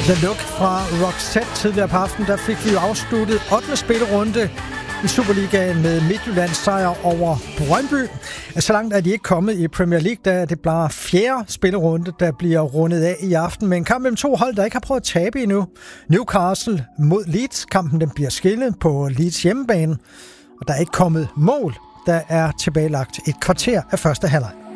The Look fra Roxette tidligere på aftenen, der fik vi jo afsluttet 8. spillerunde i Superligaen med Midtjyllands sejr over Brøndby. Så langt er de ikke kommet i Premier League, da det bliver 4. spillerunde, der bliver rundet af i aften. Men en kamp mellem to hold, der ikke har prøvet at tabe endnu. Newcastle mod Leeds. Kampen den bliver skillet på Leeds hjemmebane. Og der er ikke kommet mål. Der er tilbagelagt et kvarter af første halvleg.